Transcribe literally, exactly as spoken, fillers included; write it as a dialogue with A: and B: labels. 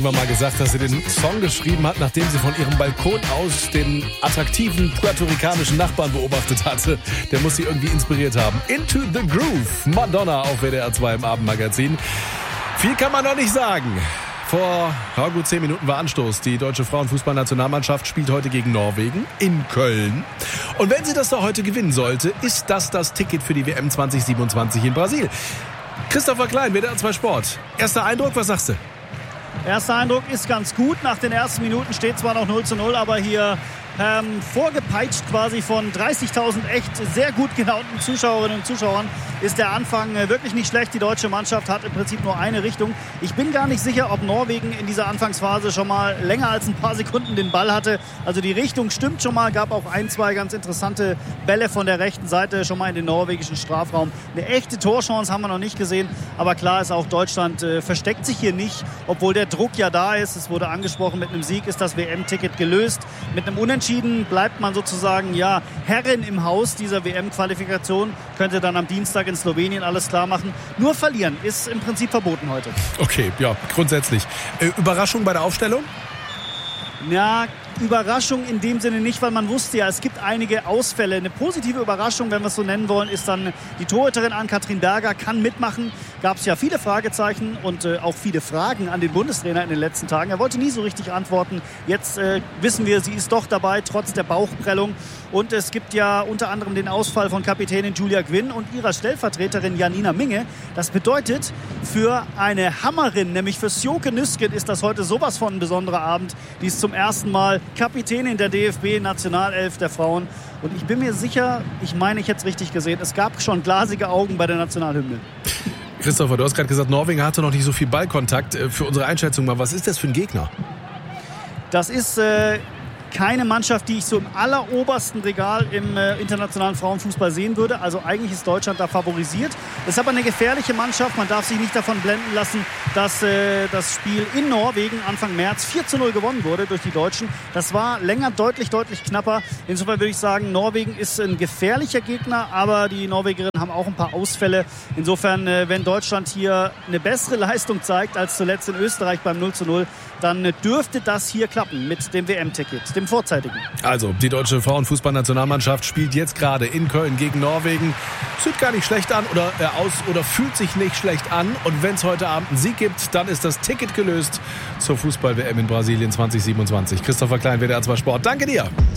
A: mal gesagt, dass sie den Song geschrieben hat, nachdem sie von ihrem Balkon aus den attraktiven puerto-ricanischen Nachbarn beobachtet hatte. Der muss sie irgendwie inspiriert haben. Into the Groove, Madonna auf W D R zwei im Abendmagazin. Viel kann man noch nicht sagen. Vor ja, gut zehn Minuten war Anstoß. Die deutsche Frauenfußballnationalmannschaft spielt heute gegen Norwegen in Köln. Und wenn sie das da heute gewinnen sollte, ist das das Ticket für die W M zwanzig siebenundzwanzig in Brasilien. Christopher Klein, W D R zwei Sport. Erster Eindruck, was sagst du?
B: Erster Eindruck ist ganz gut. Nach den ersten Minuten steht zwar noch null zu null, aber hier ähm, vorgepeitscht quasi von dreißigtausend echt sehr gut gelaunten Zuschauerinnen und Zuschauern ist der Anfang äh, wirklich nicht schlecht. Die deutsche Mannschaft hat im Prinzip nur eine Richtung. Ich bin gar nicht sicher, ob Norwegen in dieser Anfangsphase schon mal länger als ein paar Sekunden den Ball hatte. Also die Richtung stimmt schon mal. Gab auch ein, zwei ganz interessante Bälle von der rechten Seite schon mal in den norwegischen Strafraum. Eine echte Torchance haben wir noch nicht gesehen. Aber klar ist auch, Deutschland äh, versteckt sich hier nicht, obwohl der Druck ja da ist. Es wurde angesprochen, mit einem Sieg ist das W M-Ticket gelöst. Mit einem Unentschieden bleibt man sozusagen ja Herrin im Haus dieser W M-Qualifikation. Könnte dann am Dienstag in Slowenien alles klar machen. Nur verlieren ist im Prinzip verboten heute.
A: Okay, ja, grundsätzlich. Äh, Überraschung bei der Aufstellung?
B: Ja, Überraschung in dem Sinne nicht, weil man wusste ja, es gibt einige Ausfälle. Eine positive Überraschung, wenn wir es so nennen wollen, ist dann die Torhüterin Ann-Kathrin Berger, kann mitmachen. Gab es ja viele Fragezeichen und äh, auch viele Fragen an den Bundestrainer in den letzten Tagen. Er wollte nie so richtig antworten. Jetzt äh, wissen wir, sie ist doch dabei, trotz der Bauchprellung. Und es gibt ja unter anderem den Ausfall von Kapitänin Julia Gwynn und ihrer Stellvertreterin Janina Minge. Das bedeutet, für eine Hammerin, nämlich für Sjoke Nüsken, ist das heute sowas von ein besonderer Abend. Die ist zum ersten Mal Kapitänin der D F B-Nationalelf der Frauen. Und ich bin mir sicher, ich meine, ich hätte es richtig gesehen, es gab schon glasige Augen bei der Nationalhymne.
A: Christopher, du hast gerade gesagt, Norwegen hatte noch nicht so viel Ballkontakt. Für unsere Einschätzung mal, was ist das für ein Gegner?
B: Das ist äh, keine Mannschaft, die ich so im allerobersten Regal im äh, internationalen Frauenfußball sehen würde. Also eigentlich ist Deutschland da favorisiert. Das ist aber eine gefährliche Mannschaft. Man darf sich nicht davon blenden lassen, dass äh, das Spiel in Norwegen Anfang März vier zu null gewonnen wurde durch die Deutschen. Das war länger deutlich, deutlich knapper. Insofern würde ich sagen, Norwegen ist ein gefährlicher Gegner, aber die Norwegerinnen haben auch ein paar Ausfälle. Insofern, äh, wenn Deutschland hier eine bessere Leistung zeigt als zuletzt in Österreich beim null zu null, dann äh, dürfte das hier klappen mit dem W M-Ticket, dem vorzeitigen.
A: Also, die deutsche Frauenfußballnationalmannschaft spielt jetzt gerade in Köln gegen Norwegen. Sieht gar nicht schlecht an oder äh, aus oder fühlt sich nicht schlecht an. Und wenn es heute Abend einen Sieg gibt, dann ist das Ticket gelöst zur Fußball-W M in Brasilien zwanzig siebenundzwanzig. Christopher Klein, W D R zwei Sport. Danke dir.